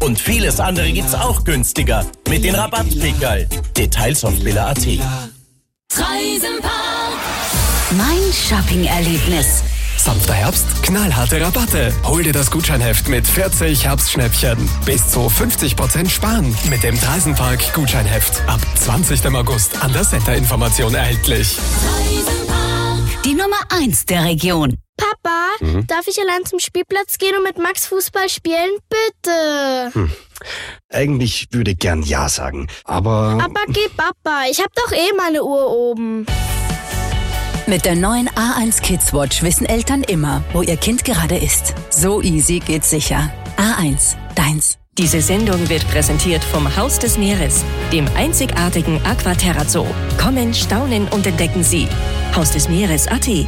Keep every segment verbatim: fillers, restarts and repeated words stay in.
Und vieles andere gibt's auch günstiger mit den Rabattpickerl. Details auf billa punkt at. Freisenpark. Mein Shopping-Erlebnis. Sanfter Herbst, knallharte Rabatte. Hol dir das Gutscheinheft mit vierzig Herbstschnäppchen. Bis zu fünfzig Prozent sparen mit dem Dreisenpark-Gutscheinheft. Ab zwanzigsten August an der Center-Information erhältlich. Die Nummer eins der Region. Papa, mhm. darf ich allein zum Spielplatz gehen und mit Max Fußball spielen? Bitte. Hm. Eigentlich würde ich gern Ja sagen, aber... Aber geh Papa, ich hab doch eh meine Uhr oben. Mit der neuen A eins Kids Watch wissen Eltern immer, wo ihr Kind gerade ist. So easy geht's sicher. A eins, deins. Diese Sendung wird präsentiert vom Haus des Meeres, dem einzigartigen Aquaterra Zoo. Kommen, staunen und entdecken Sie. Haus des Meeres Punkt at.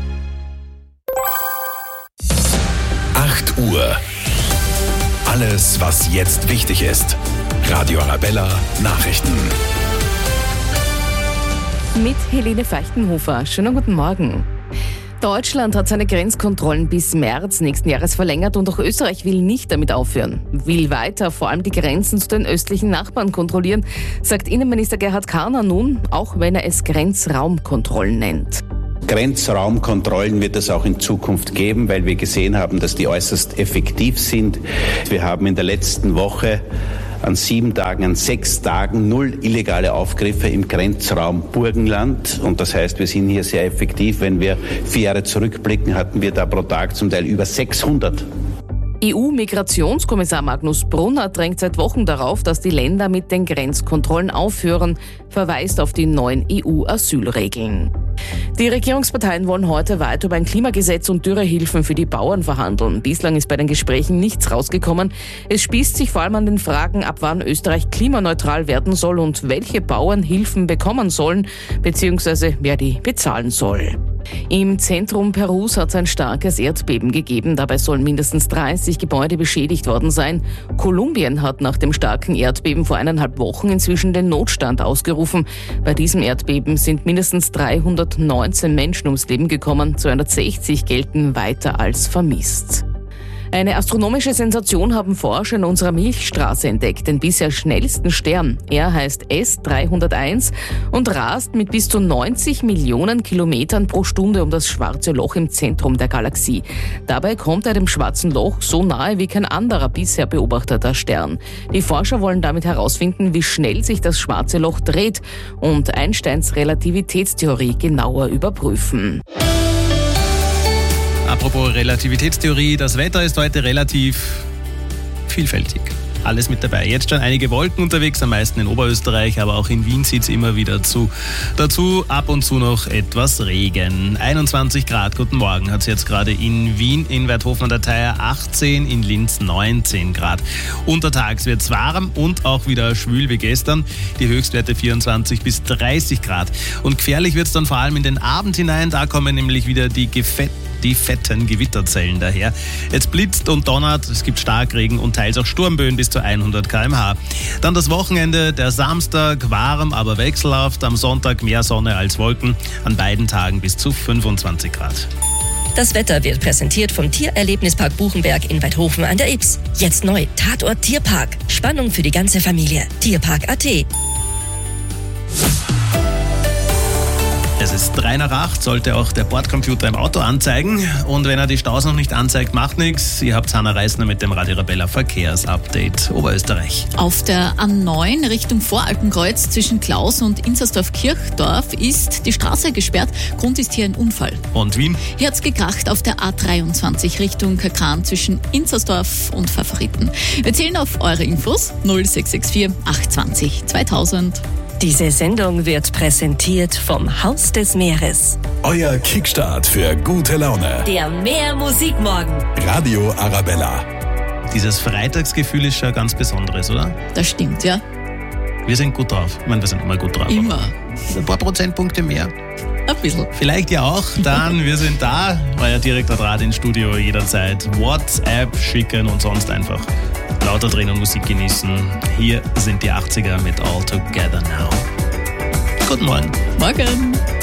acht Uhr. Alles, was jetzt wichtig ist. Radio Arabella Nachrichten. Mit Helene Feuchtenhofer. Schönen guten Morgen. Deutschland hat seine Grenzkontrollen bis März nächsten Jahres verlängert und auch Österreich will nicht damit aufhören. Will weiter vor allem die Grenzen zu den östlichen Nachbarn kontrollieren, sagt Innenminister Gerhard Karner nun, auch wenn er es Grenzraumkontrollen nennt. Grenzraumkontrollen wird es auch in Zukunft geben, weil wir gesehen haben, dass die äußerst effektiv sind. Wir haben in der letzten Woche an sieben Tagen, an sechs Tagen null illegale Aufgriffe im Grenzraum Burgenland. Und das heißt, wir sind hier sehr effektiv. Wenn wir vier Jahre zurückblicken, hatten wir da pro Tag zum Teil über sechshundert. E U-Migrationskommissar Magnus Brunner drängt seit Wochen darauf, dass die Länder mit den Grenzkontrollen aufhören, verweist auf die neuen E U-Asylregeln. Die Regierungsparteien wollen heute weiter über ein Klimagesetz und Dürrehilfen für die Bauern verhandeln. Bislang ist bei den Gesprächen nichts rausgekommen. Es spießt sich vor allem an den Fragen, ab wann Österreich klimaneutral werden soll und welche Bauern Hilfen bekommen sollen, beziehungsweise wer die bezahlen soll. Im Zentrum Perus hat es ein starkes Erdbeben gegeben. Dabei sollen mindestens dreißig Gebäude beschädigt worden sein. Kolumbien hat nach dem starken Erdbeben vor eineinhalb Wochen inzwischen den Notstand ausgerufen. Bei diesem Erdbeben sind mindestens dreihundertneunzehn Menschen ums Leben gekommen. zweihundertsechzig gelten weiter als vermisst. Eine astronomische Sensation haben Forscher in unserer Milchstraße entdeckt, den bisher schnellsten Stern. Er heißt S dreihunderteins und rast mit bis zu neunzig Millionen Kilometern pro Stunde um das schwarze Loch im Zentrum der Galaxie. Dabei kommt er dem schwarzen Loch so nahe wie kein anderer bisher beobachteter Stern. Die Forscher wollen damit herausfinden, wie schnell sich das schwarze Loch dreht und Einsteins Relativitätstheorie genauer überprüfen. Apropos Relativitätstheorie, das Wetter ist heute relativ vielfältig. Alles mit dabei. Jetzt schon einige Wolken unterwegs, am meisten in Oberösterreich, aber auch in Wien zieht es immer wieder zu. Dazu ab und zu noch etwas Regen. einundzwanzig Grad, guten Morgen, hat es jetzt gerade in Wien, in Weidhofen an der Theier achtzehn, in Linz neunzehn Grad. Untertags wird es warm und auch wieder schwül wie gestern. Die Höchstwerte vierundzwanzig bis dreißig Grad. Und gefährlich wird es dann vor allem in den Abend hinein, da kommen nämlich wieder die gefetten Die fetten Gewitterzellen daher. Jetzt blitzt und donnert, es gibt Starkregen und teils auch Sturmböen bis zu hundert Kilometer pro Stunde. Dann das Wochenende, der Samstag warm, aber wechselhaft. Am Sonntag mehr Sonne als Wolken. An beiden Tagen bis zu fünfundzwanzig Grad. Das Wetter wird präsentiert vom Tiererlebnispark Buchenberg in Weidhofen an der Ybbs. Jetzt neu, Tatort Tierpark. Spannung für die ganze Familie. Tierpark Punkt at. Es ist drei nach acht, sollte auch der Bordcomputer im Auto anzeigen. Und wenn er die Staus noch nicht anzeigt, macht nichts. Ihr habt Hanna Reisner mit dem Radio Arabella Verkehrsupdate Oberösterreich. Auf der A neun Richtung Voralpenkreuz zwischen Klaus und Inzersdorf-Kirchdorf ist die Straße gesperrt. Grund ist hier ein Unfall. Und Wien? Hier hat's gekracht auf der A dreiundzwanzig Richtung Kakran zwischen Inzersdorf und Favoriten. Wir zählen auf eure Infos null sechs sechs vier acht zwei null zweitausend. Diese Sendung wird präsentiert vom Haus des Meeres. Euer Kickstart für gute Laune. Der Meermusikmorgen. Radio Arabella. Dieses Freitagsgefühl ist schon ganz besonderes, oder? Das stimmt, ja. Wir sind gut drauf. Ich meine, wir sind immer gut drauf. Immer. Ein paar Prozentpunkte mehr. Ein bisschen. Vielleicht ja auch. Dann, wir sind da. Euer direkter Draht ins Studio jederzeit. WhatsApp schicken und sonst einfach lauter drehen und Musik genießen. Hier sind die achtziger mit All Together Now. Guten Morgen. Morgen.